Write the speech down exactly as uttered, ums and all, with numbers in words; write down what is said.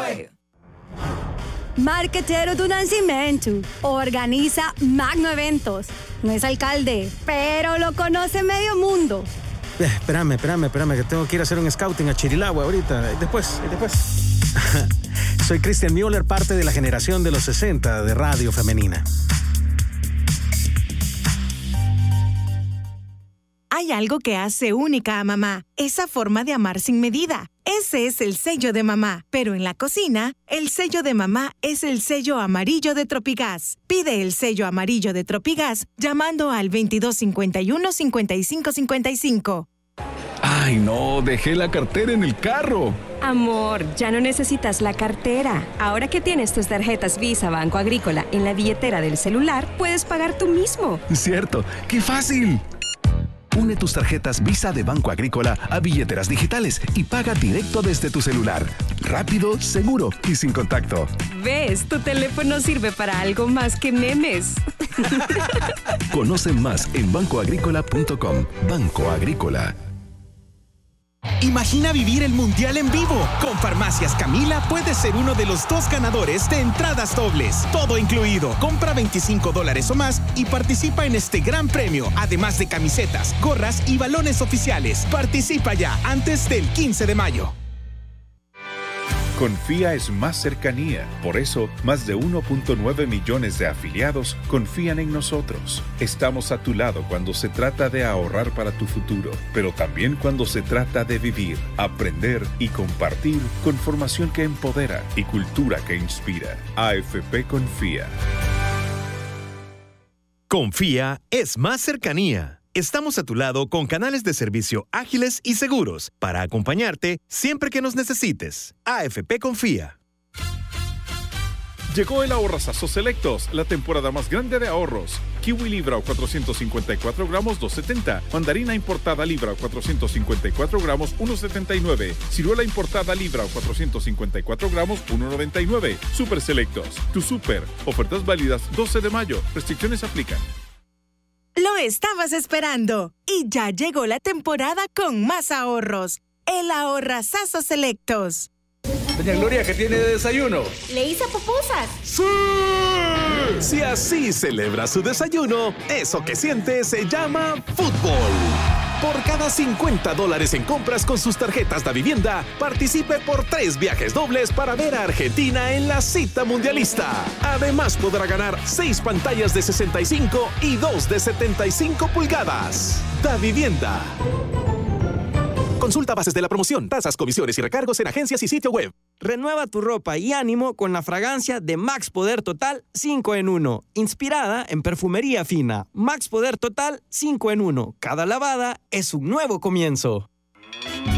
Hey! Marquetero do Nascimento organiza Magno Eventos. No es alcalde, pero lo conoce medio mundo. Eh, espérame, espérame, espérame, que tengo que ir a hacer un scouting a Chirilagua ahorita. Después, después. Soy Christian Müller, parte de la generación de los sesenta de Radio Femenina. Hay algo que hace única a mamá, esa forma de amar sin medida. Ese es el sello de mamá. Pero en la cocina, el sello de mamá es el sello amarillo de Tropigas. Pide el sello amarillo de Tropigas llamando al veintidós cincuenta y uno, cincuenta y cinco cincuenta y cinco. ¡Ay, no! Dejé la cartera en el carro. Amor, ya no necesitas la cartera. Ahora que tienes tus tarjetas Visa Banco Agrícola en la billetera del celular, puedes pagar tú mismo. Cierto, ¡qué fácil! Une tus tarjetas Visa de Banco Agrícola a billeteras digitales y paga directo desde tu celular. Rápido, seguro y sin contacto. ¿Ves? Tu teléfono sirve para algo más que memes. Conoce más en banco agrícola punto com. Banco Agrícola. Imagina vivir el Mundial en vivo. Con Farmacias Camila puedes ser uno de los dos ganadores de entradas dobles. Todo incluido. Compra veinticinco dólares o más y participa en este gran premio. Además de camisetas, gorras y balones oficiales. Participa ya antes del quince de mayo. Confía es más cercanía. Por eso, más de uno punto nueve millones de afiliados confían en nosotros. Estamos a tu lado cuando se trata de ahorrar para tu futuro, pero también cuando se trata de vivir, aprender y compartir con formación que empodera y cultura que inspira. A F P Confía. Confía es más cercanía. Estamos a tu lado con canales de servicio ágiles y seguros para acompañarte siempre que nos necesites. A F P Confía. Llegó el Ahorrazazo Selectos, la temporada más grande de ahorros. Kiwi libra o cuatrocientos cincuenta y cuatro gramos, dos setenta. Mandarina importada libra o cuatrocientos cincuenta y cuatro gramos, uno setenta y nueve. Ciruela importada libra o cuatrocientos cincuenta y cuatro gramos, uno noventa y nueve. Super Selectos, tu super. Ofertas válidas doce de mayo. Restricciones aplican. Lo estabas esperando y ya llegó la temporada con más ahorros. El Ahorrazazo Selectos. Doña Gloria, ¿qué tiene de desayuno? Le hice pupusas. ¡Sí! Si así celebra su desayuno, eso que siente se llama fútbol. Por cada cincuenta dólares en compras con sus tarjetas de vivienda, participe por tres viajes dobles para ver a Argentina en la cita mundialista. Además podrá ganar seis pantallas de sesenta y cinco y dos de setenta y cinco pulgadas. Da Vivienda. Consulta bases de la promoción, tasas, comisiones y recargos en agencias y sitio web. Renueva tu ropa y ánimo con la fragancia de Max Poder Total cinco en uno, inspirada en perfumería fina. Max Poder Total cinco en uno. Cada lavada es un nuevo comienzo.